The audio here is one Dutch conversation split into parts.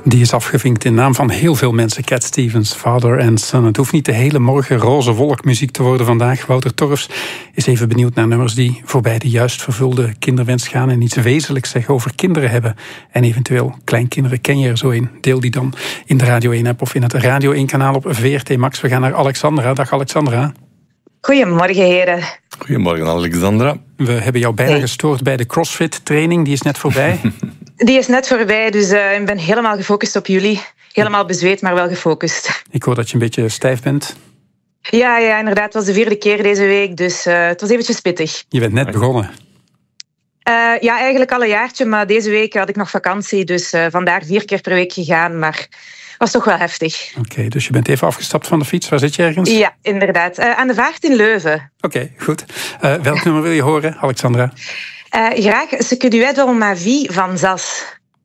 Die is afgevinkt in naam van heel veel mensen. Cat Stevens, Father and Son. Het hoeft niet de hele morgen roze wolkmuziek te worden vandaag. Wouter Torfs is even benieuwd naar nummers die voorbij de juist vervulde kinderwens gaan en iets wezenlijks zeggen over kinderen hebben. En eventueel kleinkinderen. Ken je er zo een? Deel die dan in de Radio 1-app of in het Radio 1-kanaal op VRT Max. We gaan naar Alexandra. Dag Alexandra. Goedemorgen, heren. Goedemorgen, Alexandra. We hebben jou bijna gestoord bij de CrossFit-training. Die is net voorbij. Die is net voorbij, dus ik ben helemaal gefocust op jullie. Helemaal bezweet, maar wel gefocust. Ik hoor dat je een beetje stijf bent. Ja, inderdaad. Het was de 4e keer deze week, dus het was eventjes pittig. Je bent net begonnen. Ja, eigenlijk al een jaartje, maar deze week had ik nog vakantie. Dus vandaar 4 keer per week gegaan, maar was toch wel heftig. Oké, dus je bent even afgestapt van de fiets. Waar zit je ergens? Ja, inderdaad. Aan de Vaart in Leuven. Oké, goed. Welk nummer wil je horen, Alexandra? Graag Ce que duet dans ma vie van Zas.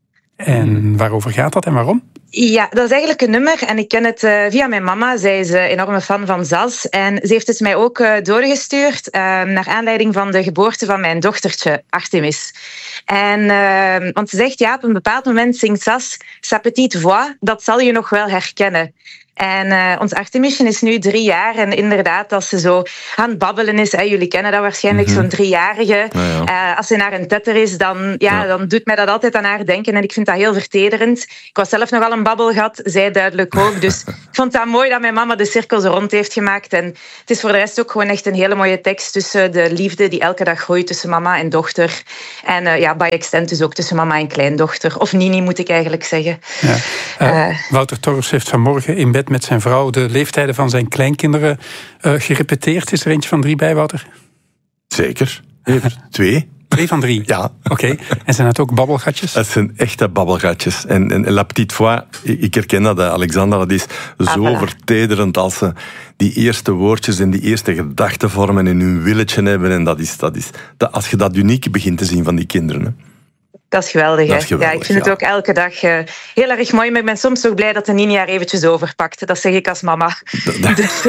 En waarover gaat dat en waarom? Ja, dat is eigenlijk een nummer en ik ken het via mijn mama. Zij is een enorme fan van Zas en ze heeft het mij ook doorgestuurd naar aanleiding van de geboorte van mijn dochtertje, Artemis. En, want ze zegt, ja, op een bepaald moment zingt Zas sa petite voix, dat zal je nog wel herkennen. En ons Artemisje is nu 3 jaar en inderdaad, als ze zo aan het babbelen is, jullie kennen dat waarschijnlijk, zo'n 3-jarige, als ze naar een tetter is, dan doet mij dat altijd aan haar denken en ik vind dat heel vertederend. Ik was zelf nogal een babbelgat, zij duidelijk ook, dus ik vond dat mooi dat mijn mama de cirkels rond heeft gemaakt en het is voor de rest ook gewoon echt een hele mooie tekst tussen de liefde die elke dag groeit tussen mama en dochter en by extent dus ook tussen mama en kleindochter, of Nini moet ik eigenlijk zeggen. Ja. Wouter Torfs heeft vanmorgen in bed met zijn vrouw de leeftijden van zijn kleinkinderen gerepeteerd. Is er eentje van 3 bij, Wouter? Zeker. 2. 2 van 3? Ja. Oké. En zijn het ook babbelgatjes? Het zijn echte babbelgatjes. En La Petite Voix, ik herken dat, Alexandra, dat is zo vertederend als ze die eerste woordjes en die eerste gedachten vormen en hun willetje hebben. En dat is als je dat unieke begint te zien van die kinderen. Hè. Dat is geweldig, hè? Ja, ik vind het ook elke dag heel erg mooi. Maar ik ben soms ook blij dat de Nini haar eventjes overpakt. Dat zeg ik als mama. Dus,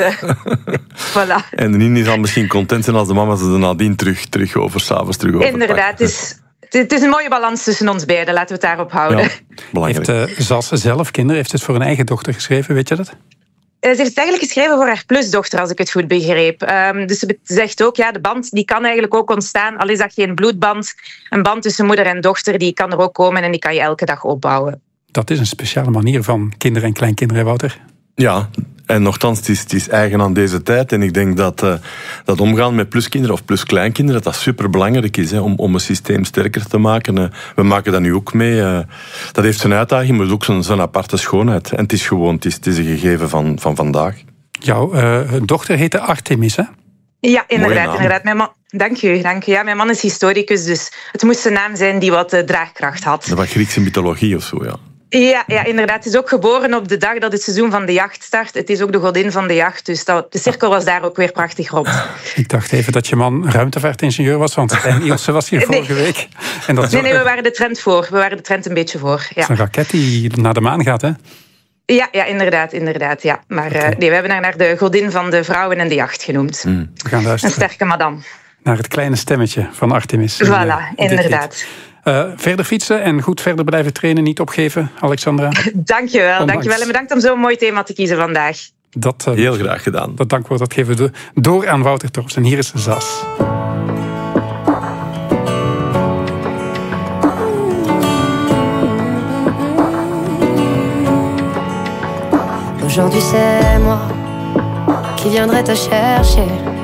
voilà. En de Nini zal misschien content zijn als de mama ze er nadien terug overpakt. Inderdaad, het is een mooie balans tussen ons beiden. Laten we het daarop houden. Ja, belangrijk. Heeft Zas zelf kinderen? Heeft het voor een eigen dochter geschreven? Weet je dat? Ze heeft het eigenlijk geschreven voor haar plusdochter, als ik het goed begreep. Dus ze zegt ook, ja, de band die kan eigenlijk ook ontstaan, al is dat geen bloedband. Een band tussen moeder en dochter, die kan er ook komen en die kan je elke dag opbouwen. Dat is een speciale manier van kinderen en kleinkinderen, Wouter. Ja, en nochtans, het is eigen aan deze tijd. En ik denk dat omgaan met pluskinderen of pluskleinkinderen, dat superbelangrijk is, hè, om een systeem sterker te maken. We maken dat nu ook mee. Dat heeft zijn uitdaging, maar ook zijn aparte schoonheid. En het is gewoon, het is een gegeven van vandaag. Jouw dochter heette Artemis, hè? Ja, inderdaad. Dank u. Ja, mijn man is historicus, dus het moest een naam zijn die wat draagkracht had. Dat was Griekse mythologie of zo, ja. Ja, inderdaad. Het is ook geboren op de dag dat het seizoen van de jacht start. Het is ook de godin van de jacht, dus de cirkel was daar ook weer prachtig rond. Ik dacht even dat je man ruimtevaartingenieur was, want Stijn Ilse was hier vorige week. En dat nee, we waren de trend voor. We waren de trend een beetje voor. Ja. Het is een raket die naar de maan gaat, hè? Ja, inderdaad. Ja. Maar we hebben haar naar de godin van de vrouwen en de jacht genoemd. We gaan luisteren. Een sterke madame. Naar het kleine stemmetje van Artemis. Voilà, inderdaad. Verder fietsen en goed verder blijven trainen, niet opgeven, Alexandra. Dankjewel en bedankt om zo'n mooi thema te kiezen vandaag. Heel graag gedaan. Dat dankwoord dat geven we door aan Wouter Torfs. En hier is Zas. Aujourd'hui c'est moi qui viendrai te chercher.